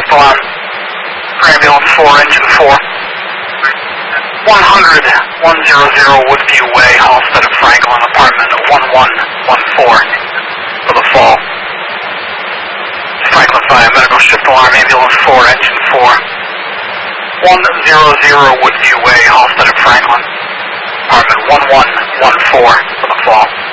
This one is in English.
alarm for ambulance 4, engine 4. 100 Woodview Way, Halstead and Franklin, apartment 1114 for the fall. Franklin 5, medical shift alarm, ambulance 4, engine 4. 100 Woodview Way, Halstead and Franklin, apartment 1114 for the fall.